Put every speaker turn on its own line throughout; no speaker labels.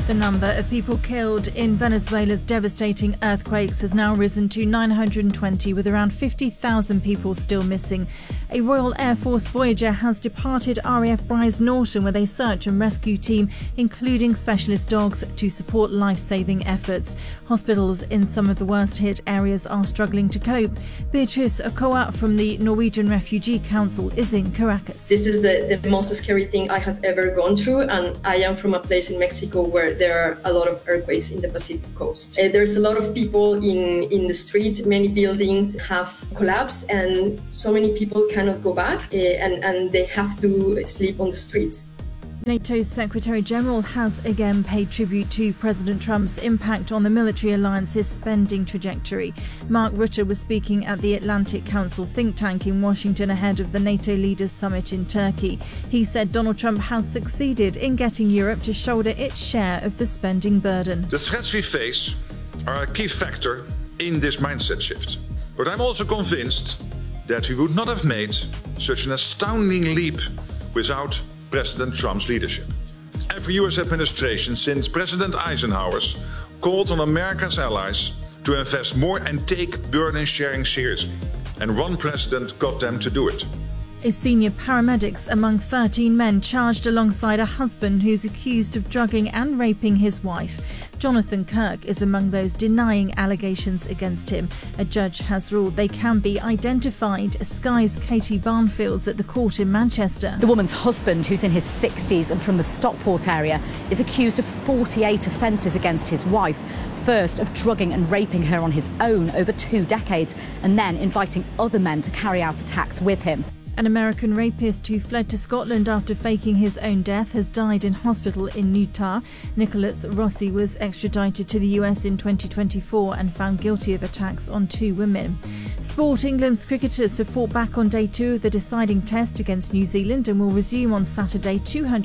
The number of people killed in Venezuela's devastating earthquakes has now risen to 920, with around 50,000 people still missing. A Royal Air Force Voyager has departed RAF Brize Norton with a search and rescue team, including specialist dogs, to support life-saving efforts. Hospitals in some of the worst-hit areas are struggling to cope. Beatrice Okoa from the Norwegian Refugee Council is in Caracas.
This is the most scary thing I have ever gone through, and I am from a place in Mexico where there are a lot of earthquakes in the Pacific coast. There's a lot of people in the streets. Many buildings have collapsed, and so many people cannot go back, and they have to sleep on the streets.
NATO's Secretary General has again paid tribute to President Trump's impact on the military alliance's spending trajectory. Mark Rutte was speaking at the Atlantic Council think tank in Washington ahead of the NATO leaders' summit in Turkey. He said Donald Trump has succeeded in getting Europe to shoulder its share of the spending burden.
The threats we face are a key factor in this mindset shift. But I'm also convinced that we would not have made such an astounding leap without President Trump's leadership. Every US administration since President Eisenhower's called on America's allies to invest more and take burden sharing seriously. And one president got them to do it.
A senior paramedics among 13 men charged alongside a husband who's accused of drugging and raping his wife. Jonathan Kirk is among those denying allegations against him. A judge has ruled they can be identified. Sky's Katie Barnfield's at the court in Manchester.
The woman's husband, who's in his 60s and from the Stockport area, is accused of 48 offences against his wife. First, of drugging and raping her on his own over 2 decades, and then inviting other men to carry out attacks with him.
An American rapist who fled to Scotland after faking his own death has died in hospital in Utah. Nicholas Rossi was extradited to the US in 2024 and found guilty of attacks on 2 women. Sport. England's cricketers have fought back on day 2 of the deciding test against New Zealand and will resume on Saturday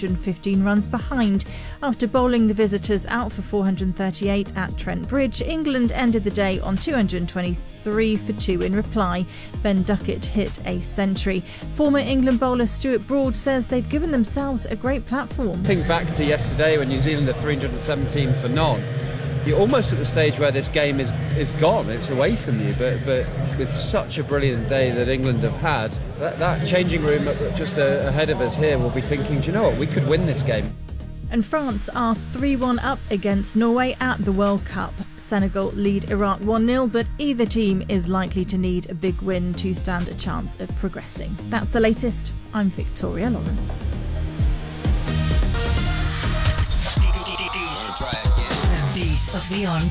215 runs behind. After bowling the visitors out for 438 at Trent Bridge, England ended the day on 223 for 2 in reply. Ben Duckett hit a century. Former England bowler Stuart Broad says they've given themselves a great platform.
Think back to yesterday when New Zealand are 317 for none. You're almost at the stage where this game is gone, it's away from you, but with such a brilliant day that England have had, that changing room just ahead of us here will be thinking, do you know what, we could win this game.
And France are 3-1 up against Norway at the World Cup. Senegal lead Iraq 1-0, but either team is likely to need a big win to stand a chance of progressing. That's the latest. I'm Victoria Lawrence.
Of the On